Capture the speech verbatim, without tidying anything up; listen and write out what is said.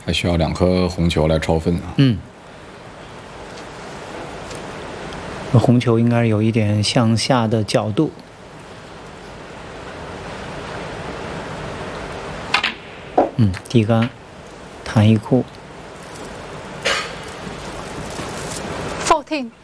还需要两颗红球来超分啊。 嗯，红球应该有一点向下的角度。嗯，低杆，弹一库。 fourteen。